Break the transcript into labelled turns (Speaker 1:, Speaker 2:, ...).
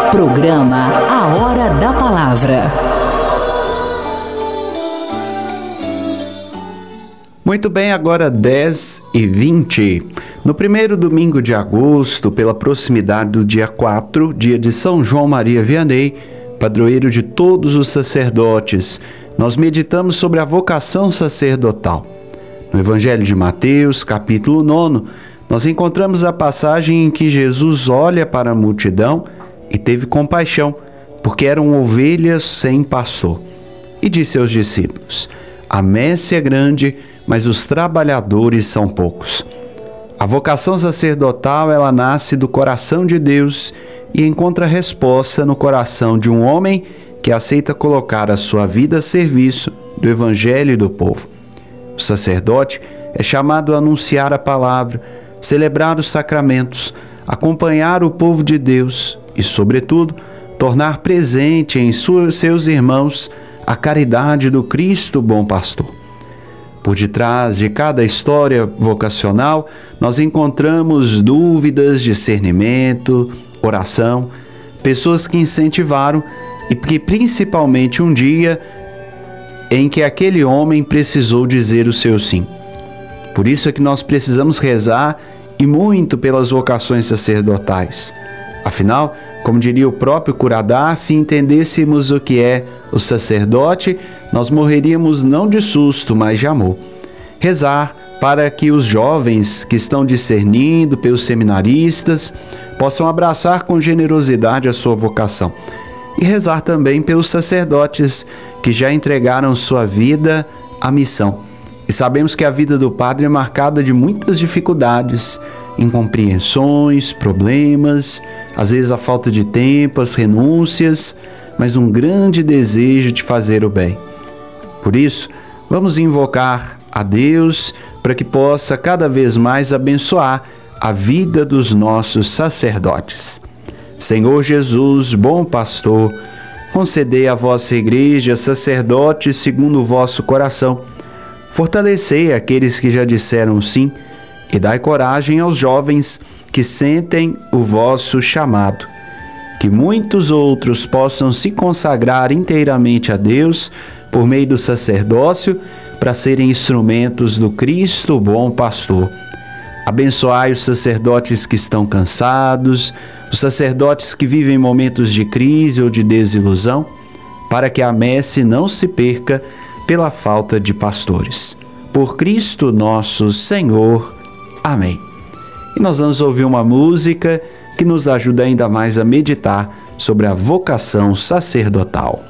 Speaker 1: Programa A Hora da Palavra.
Speaker 2: Muito bem, agora 10h20. No primeiro domingo de agosto, pela proximidade do dia 4, dia de São João Maria Vianney, padroeiro de todos os sacerdotes, nós meditamos sobre a vocação sacerdotal. No Evangelho de Mateus, capítulo 9, nós encontramos a passagem em que Jesus olha para a multidão e teve compaixão, porque eram ovelhas sem pastor. E disse aos discípulos: a messe é grande, mas os trabalhadores são poucos. A vocação sacerdotal, ela nasce do coração de Deus e encontra resposta no coração de um homem que aceita colocar a sua vida a serviço do Evangelho e do povo. O sacerdote é chamado a anunciar a palavra, celebrar os sacramentos, acompanhar o povo de Deus e, sobretudo, tornar presente em seus irmãos a caridade do Cristo bom pastor. Por detrás de cada história vocacional, nós encontramos dúvidas, discernimento, oração, pessoas que incentivaram e que principalmente um dia em que aquele homem precisou dizer o seu sim. Por isso é que nós precisamos rezar e muito pelas vocações sacerdotais. Afinal, como diria o próprio Curadá, se entendêssemos o que é o sacerdote, nós morreríamos não de susto, mas de amor. Rezar para que os jovens que estão discernindo, pelos seminaristas, possam abraçar com generosidade a sua vocação. E rezar também pelos sacerdotes que já entregaram sua vida à missão. E sabemos que a vida do padre é marcada de muitas dificuldades, incompreensões, problemas, às vezes a falta de tempo, as renúncias, mas um grande desejo de fazer o bem. Por isso, vamos invocar a Deus para que possa cada vez mais abençoar a vida dos nossos sacerdotes. Senhor Jesus, bom pastor, concedei à vossa igreja sacerdotes segundo o vosso coração. Fortalecei aqueles que já disseram sim e dai coragem aos jovens que sentem o vosso chamado. Que muitos outros possam se consagrar inteiramente a Deus por meio do sacerdócio para serem instrumentos do Cristo bom pastor. Abençoai os sacerdotes que estão cansados, os sacerdotes que vivem momentos de crise ou de desilusão, para que a messe não se perca pela falta de pastores. Por Cristo nosso Senhor. Amém. E nós vamos ouvir uma música que nos ajuda ainda mais a meditar sobre a vocação sacerdotal.